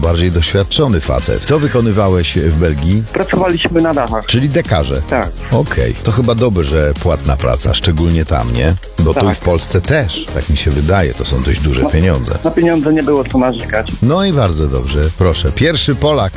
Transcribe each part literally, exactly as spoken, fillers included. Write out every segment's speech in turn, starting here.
bardziej doświadczony facet. Co wykonywałeś w Belgii? Pracowaliśmy na dachach. Czyli dekarze. Tak. Okej, to chyba dobrze, że płatna praca, szczególnie tam, nie? Bo tu Tak. i w Polsce też, tak mi się wydaje, to są dość duże pieniądze. Na pieniądze nie było co narzekać. No i bardzo dobrze, proszę. Pierwszy Polak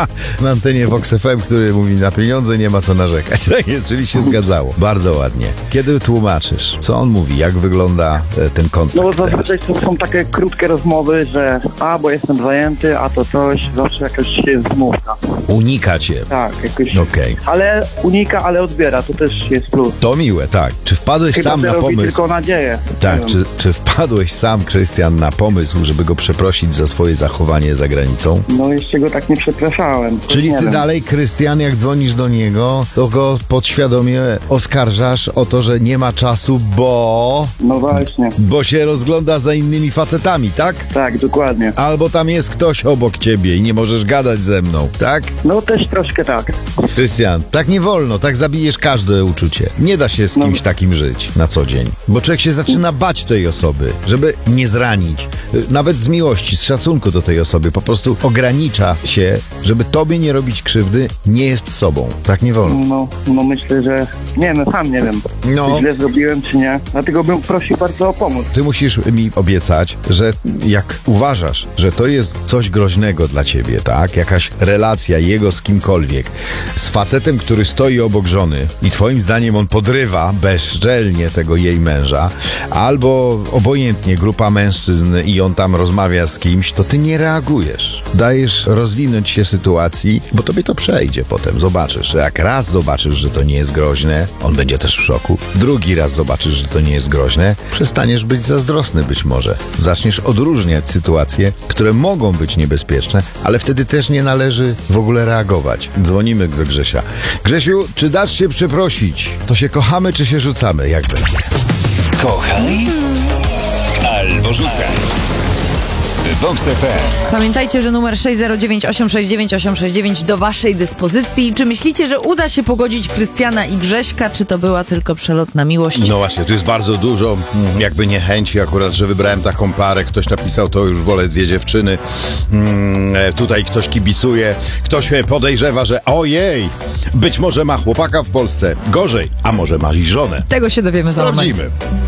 na antenie Vox F M, który mówi, na pieniądze nie ma co narzekać. Tak jest, czyli się zgadzało. Bardzo ładnie. Kiedy tłumaczysz? Co on mówi? Jak wygląda e, ten kontakt No bo teraz? zazwyczaj to są takie krótkie rozmowy, że a, bo jestem zajęty, a to coś, zawsze jakaś jest zmówka. Unika cię. Tak, jakoś... Okej. Ale unika, ale odbiera, to też jest plus. To miłe, tak. Czy wpadłeś Chyba sam na robi pomysł? tylko nadzieję. Tak, Nie czy, wiem. czy wpadłeś sam, Krystian, na pomysł, żeby go przeprosić za swoje zachowanie za granicą? No jeszcze go tak nie przepraszałem. Czyli nie ty wiem. dalej, Krystian, jak dzwonisz do niego, to go podświadomie oskarżasz o to, że nie ma czasu, bo... No właśnie. bo się rozgląda za innymi facetami, tak? Tak, dokładnie. Albo tam jest ktoś obok ciebie i nie możesz gadać ze mną, tak? No też troszkę tak. Krystian, tak nie wolno, tak zabijesz każde uczucie. Nie da się z No. kimś takim żyć na co dzień. Bo człowiek się zaczyna bać tej osoby, żeby nie zranić. Y, Nawet z miłości, z szacunku do tej osoby. Po prostu ogranicza się, żeby tobie nie robić krzywdy, nie jest sobą. Tak nie wolno. No, no myślę, że nie wiem, sam nie wiem, No. czy źle zrobiłem, czy nie. Dlatego bym prosił bardzo o pomoc. Ty musisz mi obiecać, że jak uważasz, że to jest coś groźnego dla ciebie, tak? Jakaś relacja jego z kimkolwiek, z facetem, który stoi obok żony i twoim zdaniem on podrywa bezczelnie tego jej męża, albo obojętnie grupa mężczyzn i on tam rozmawia z kimś, to ty nie reagujesz. Dajesz rozwinąć się sytuacji, bo tobie to przejdzie potem. Zobaczysz, jak raz zobaczysz, że to nie jest groźne, on będzie też w szoku. Drugi raz zobaczysz, że to nie jest groźne, przestaniesz być zazdrosny być może. Zaczniesz odróżniać sytuacje, które mogą być niebezpieczne, ale wtedy też nie należy w ogóle reagować. Dzwonimy do Grzesia. Grzesiu, czy dasz się przeprosić? To się kochamy, czy się rzucamy? Jak będzie? Kochaj albo rzucaj. Vox F M. Pamiętajcie, że numer sześć zero dziewięć osiem sześć dziewięć osiem sześć dziewięć do waszej dyspozycji. Czy myślicie, że uda się pogodzić Krystiana i Grześka, czy to była tylko przelotna miłość? No właśnie, tu jest bardzo dużo mm, jakby niechęci akurat, że wybrałem taką parę. Ktoś napisał, to już wolę dwie dziewczyny. Mm, e, tutaj ktoś kibicuje. Ktoś mnie podejrzewa, że ojej, być może ma chłopaka w Polsce. Gorzej, a może ma i żonę. Tego się dowiemy za moment. Sprawdzimy.